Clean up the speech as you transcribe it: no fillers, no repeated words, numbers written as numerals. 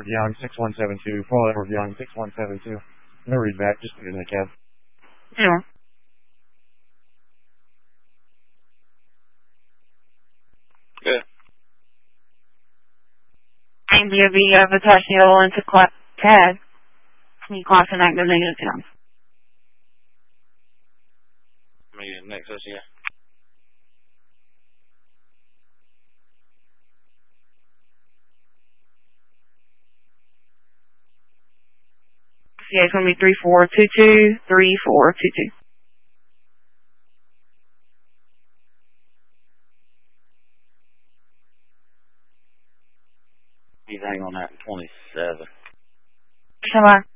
Edward Young, 6172. Paul Edward Young, 6172. No read back, just put it in the cab. Yeah. Good. And you'll be attaching it all into class CAD. Can you class an active negative count? Medium nexus, yeah. Yeah, it's going to be 3422, 3422. He's hanging on that in 27. Come on.